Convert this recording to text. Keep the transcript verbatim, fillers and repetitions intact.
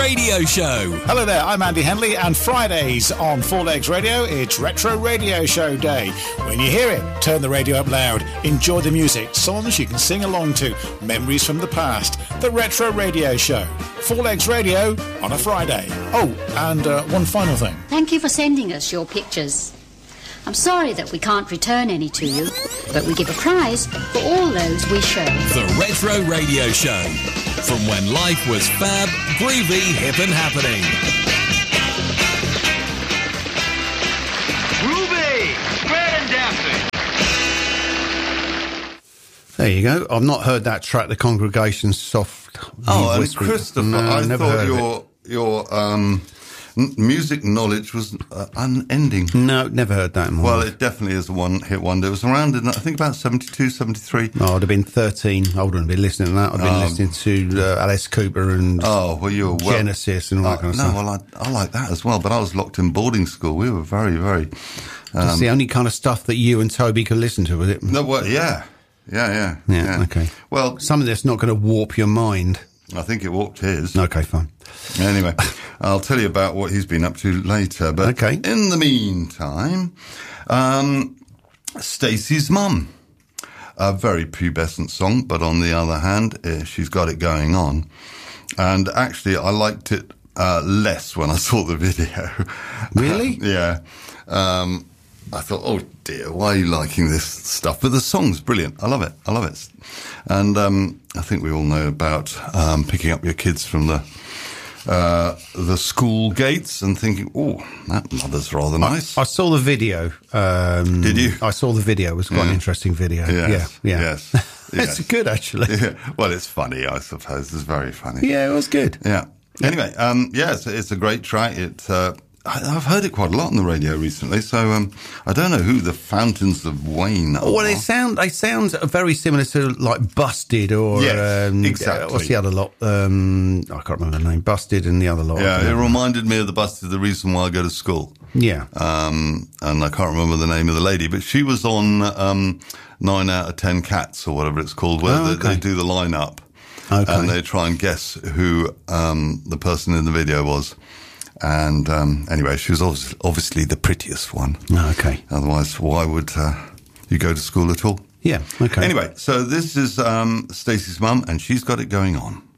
Radio Show. Hello there, I'm Andy Henley, and Fridays on Four Legs Radio, it's Retro Radio Show Day. When you hear it, turn the radio up loud, enjoy the music, songs you can sing along to, memories from the past. The Retro Radio Show. Four Legs Radio on a Friday. Oh, and uh, one final thing. Thank you for sending us your pictures. I'm sorry that we can't return any to you, but we give a prize for all those we show. The Retro Radio Show. From when life was fab, groovy, hip and happening. Groovy! Square and dancing! There you go. I've not heard that track, The Congregation's Soft. Oh, and Whispering. Christopher, No, I never thought heard of your, your um, n- music knowledge was uh, unending. No, never heard that in my Well, life. it definitely is a one-hit wonder. It was around in, I think, about seventy-two, seventy-three. Oh, I'd have been thirteen. I wouldn't have been listening to that. I'd have been Um, listening to uh, Alice Cooper and Oh, well, you were well. Genesis and all that Uh, kind of no, stuff. well, I, I like that as well, but I was locked in boarding school. We were very, very... That's the only kind of stuff that you and Toby could listen to, was it? No, well, yeah. Yeah, yeah. Yeah, okay. Well, Something that's not going to warp your mind. I think it warped his. Okay, fine. Anyway, I'll tell you about what he's been up to later. But Okay. in the meantime, um, Stacey's mum. A very pubescent song, but on the other hand, uh, she's got it going on. And actually, I liked it uh, less when I saw the video. Really? Yeah. Um, I thought, oh dear, why are you liking this stuff? But the song's brilliant. I love it. I love it. And um, I think we all know about um, picking up your kids from the uh, the school gates and thinking, oh, that mother's rather nice. I saw the video. Um, Did you? I saw the video. It was quite an Yeah. interesting video. Yes, Yeah, yeah. yes, It's yes. good, actually. Yeah. Well, it's funny, I suppose. It's very funny. Yeah, it was good. Yeah. Anyway, um, yeah, it's, it's a great track. It, uh, I, I've heard it quite a lot on the radio recently, so um, I don't know who the Fountains of Wayne are. Well, they sound they sound very similar to like Busted or Yes, um, exactly. What's the other lot? Um, I can't remember the name. Busted and the other lot. Yeah, it reminded me of the Busted, The Reason Why I Go to School. Yeah. Um, and I can't remember the name of the lady, but she was on um, Nine Out of Ten Cats or whatever it's called, where Oh, they, okay. they do the lineup. Okay. And they try and guess who um, the person in the video was. And um, anyway, she was obviously, obviously the prettiest one. Oh, okay. Otherwise, why would uh, you go to school at all? Yeah. Okay. Anyway, so this is um, Stacey's mum, and she's got it going on.